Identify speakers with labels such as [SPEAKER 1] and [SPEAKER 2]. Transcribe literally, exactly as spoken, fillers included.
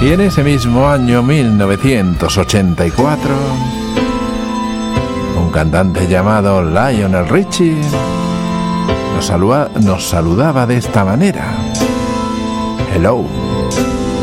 [SPEAKER 1] Y en ese mismo año mil novecientos ochenta y cuatro, un cantante llamado Lionel Richie nos, saluda, nos saludaba de esta manera. Hello.